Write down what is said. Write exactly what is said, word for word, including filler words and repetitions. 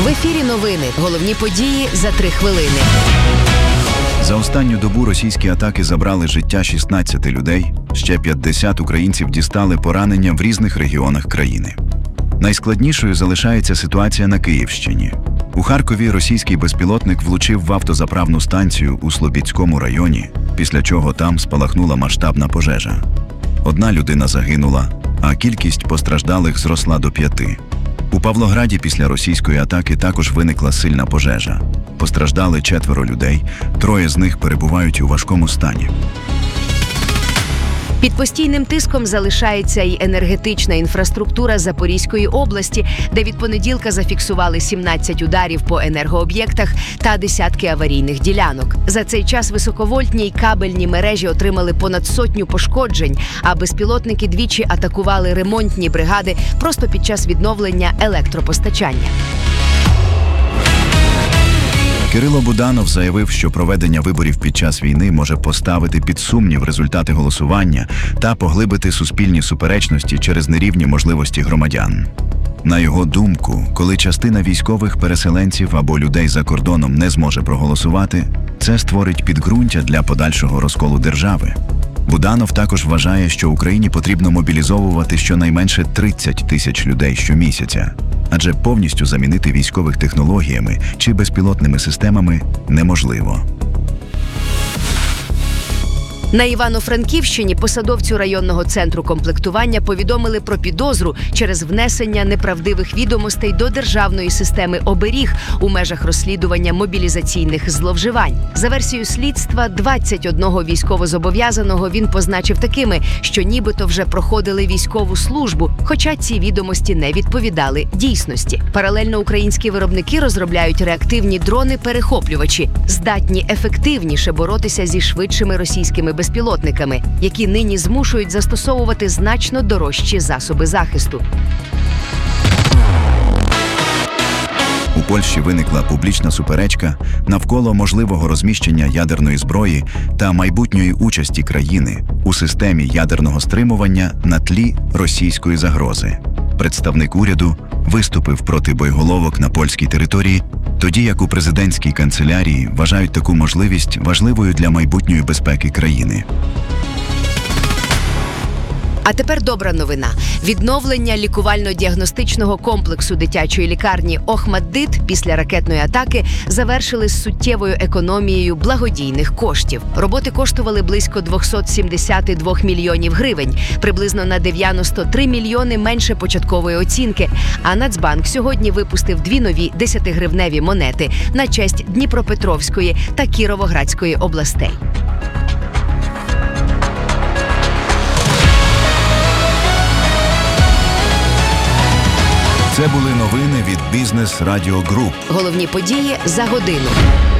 В ефірі новини. Головні події за три хвилини. За останню добу російські атаки забрали життя шістнадцяти людей, ще п'ятдесят українців дістали поранення в різних регіонах країни. Найскладнішою залишається ситуація на Київщині. У Харкові російський безпілотник влучив в автозаправну станцію у Слобідському районі, після чого там спалахнула масштабна пожежа. Одна людина загинула, а кількість постраждалих зросла до п'яти. У Павлограді після російської атаки також виникла сильна пожежа. Постраждали четверо людей, троє з них перебувають у важкому стані. Під постійним тиском залишається й енергетична інфраструктура Запорізької області, де від понеділка зафіксували сімнадцять ударів по енергооб'єктах та десятки аварійних ділянок. За цей час високовольтні й кабельні мережі отримали понад сотню пошкоджень, а безпілотники двічі атакували ремонтні бригади просто під час відновлення електропостачання. Кирило Буданов заявив, що проведення виборів під час війни може поставити під сумнів результати голосування та поглибити суспільні суперечності через нерівні можливості громадян. На його думку, коли частина військових переселенців або людей за кордоном не зможе проголосувати, це створить підґрунтя для подальшого розколу держави. Буданов також вважає, що Україні потрібно мобілізовувати щонайменше тридцять тисяч людей щомісяця, адже повністю замінити військових технологіями чи безпілотними системами неможливо. На Івано-Франківщині посадовцю районного центру комплектування повідомили про підозру через внесення неправдивих відомостей до державної системи оберіг у межах розслідування мобілізаційних зловживань. За версією слідства, двадцять одного військовозобов'язаного він позначив такими, що нібито вже проходили військову службу, хоча ці відомості не відповідали дійсності. Паралельно українські виробники розробляють реактивні дрони-перехоплювачі, здатні ефективніше боротися зі швидшими російськими безпілотниками, які нині змушують застосовувати значно дорожчі засоби захисту. У Польщі виникла публічна суперечка навколо можливого розміщення ядерної зброї та майбутньої участі країни у системі ядерного стримування на тлі російської загрози. Представник уряду виступив проти боєголовок на польській території, тоді як у президентській канцелярії вважають таку можливість важливою для майбутньої безпеки країни. А тепер добра новина. Відновлення лікувально-діагностичного комплексу дитячої лікарні «Охматдит» після ракетної атаки завершили з суттєвою економією благодійних коштів. Роботи коштували близько двісті сімдесят два мільйонів гривень, приблизно на дев'яносто три мільйони менше початкової оцінки. А Нацбанк сьогодні випустив дві нові десятигривневі монети на честь Дніпропетровської та Кіровоградської областей. Це були новини від Бізнес Радіо Груп. Головні події за годину.